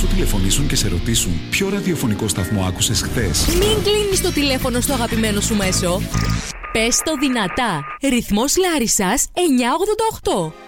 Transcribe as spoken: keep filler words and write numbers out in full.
σου τηλεφωνήσουν και σε ρωτήσουν ποιο ραδιοφωνικό σταθμό άκουσες χθες. Μην κλείνεις το τηλέφωνο στο αγαπημένο σου μέσο. Πες το δυνατά. Ρυθμός Λάρισσας εννιακόσια ογδόντα οκτώ.